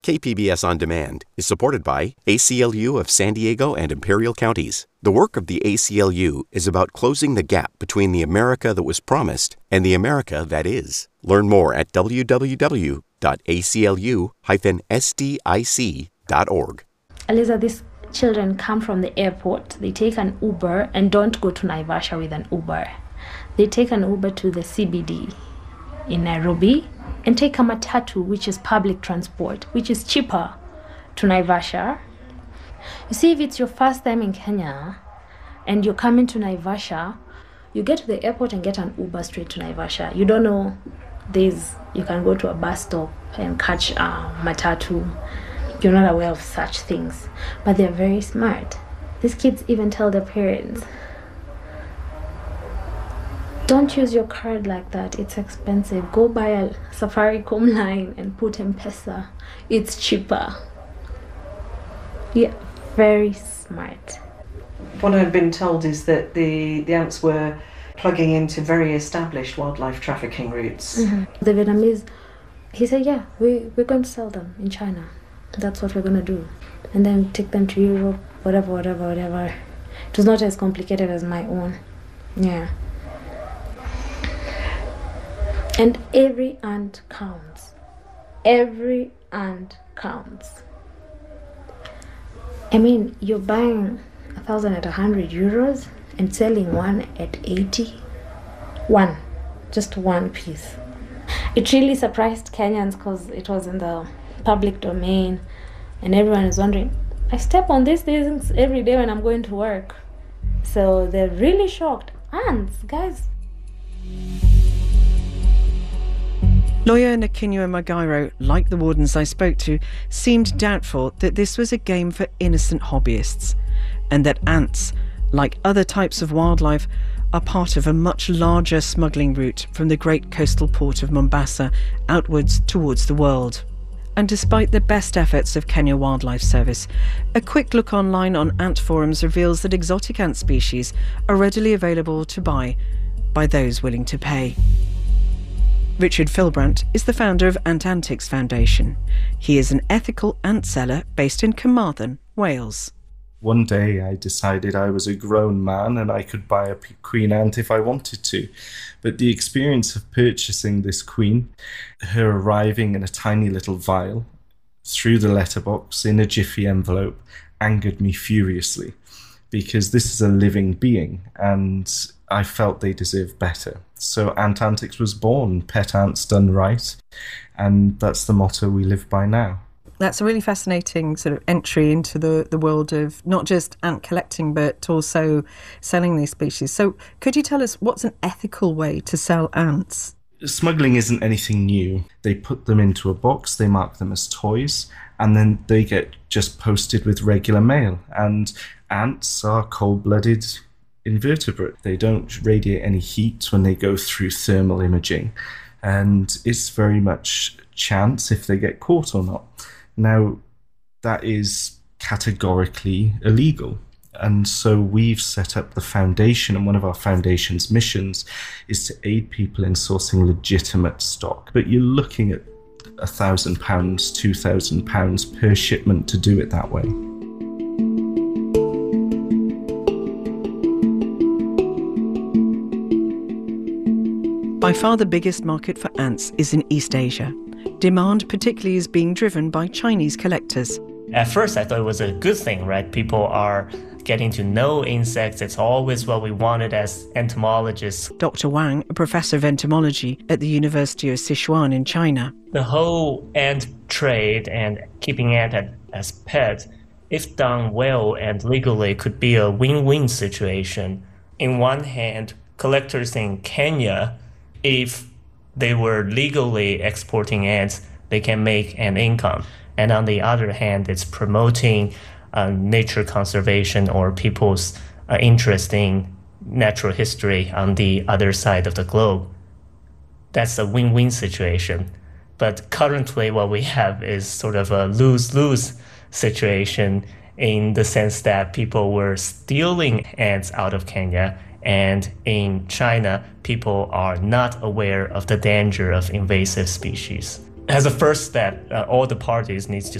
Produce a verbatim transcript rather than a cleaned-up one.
K P B S On Demand is supported by A C L U of San Diego and Imperial Counties. The work of the A C L U is about closing the gap between the America that was promised and the America that is. Learn more at w w w dot a c l u dash s d i c dot org. Eliza, these children come from the airport. They take an Uber and don't go to Naivasha with an Uber. They take an Uber to the C B D in Nairobi and take a matatu, which is public transport, which is cheaper to Naivasha. You see, if it's your first time in Kenya and you're coming to Naivasha, you get to the airport and get an Uber straight to Naivasha. You don't know there's, you can go to a bus stop and catch a matatu. You're not aware of such things, but they're very smart. These kids even tell their parents, don't use your card like that, it's expensive. Go buy a Safaricom line and put M-Pesa. It's cheaper. Yeah, very smart. What I've been told is that the, the ants were plugging into very established wildlife trafficking routes. Mm-hmm. The Vietnamese, he said, yeah, we, we're going to sell them in China. That's what we're going to do. And then take them to Europe, whatever, whatever, whatever. It was not as complicated as my own. Yeah. And every ant counts. Every ant counts. I mean, you're buying a thousand at a hundred euros and selling one at eighty. One. Just one piece. It really surprised Kenyans because it was in the public domain and everyone is wondering, I step on these things every day when I'm going to work. So they're really shocked. Ants, guys. Lawyer Nakinua Magairo, like the wardens I spoke to, seemed doubtful that this was a game for innocent hobbyists and that ants, like other types of wildlife, are part of a much larger smuggling route from the great coastal port of Mombasa outwards towards the world. And despite the best efforts of Kenya Wildlife Service, a quick look online on ant forums reveals that exotic ant species are readily available to buy by those willing to pay. Richard Philbrandt is the founder of Antantics Foundation. He is an ethical ant seller based in Carmarthen, Wales. One day I decided I was a grown man and I could buy a queen ant if I wanted to. But the experience of purchasing this queen, her arriving in a tiny little vial, through the letterbox in a jiffy envelope, angered me furiously. Because this is a living being and I felt they deserved better. So Antantics was born, pet ants done right, and that's the motto we live by now. That's a really fascinating sort of entry into the, the world of not just ant collecting, but also selling these species. So could you tell us what's an ethical way to sell ants? Smuggling isn't anything new. They put them into a box, they mark them as toys, and then they get just posted with regular mail. And ants are cold-blooded invertebrate. They don't radiate any heat when they go through thermal imaging, and it's very much chance if they get caught or not. Now, that is categorically illegal, and so we've set up the foundation, and one of our foundation's missions is to aid people in sourcing legitimate stock. But you're looking at a thousand pounds, two thousand pounds per shipment to do it that way. By far the biggest market for ants is in East Asia. Demand particularly is being driven by Chinese collectors. At first, I thought it was a good thing, right? People are getting to know insects. It's always what we wanted as entomologists. Doctor Wang, a professor of entomology at the University of Sichuan in China. The whole ant trade and keeping ants as pets, if done well and legally, could be a win-win situation. In one hand, collectors in Kenya, if they were legally exporting ants, they can make an income. And on the other hand, it's promoting uh, nature conservation or people's uh, interest in natural history on the other side of the globe. That's a win-win situation. But currently what we have is sort of a lose-lose situation in the sense that people were stealing ants out of Kenya, and in China, people are not aware of the danger of invasive species. as a first step, uh, all the parties needs to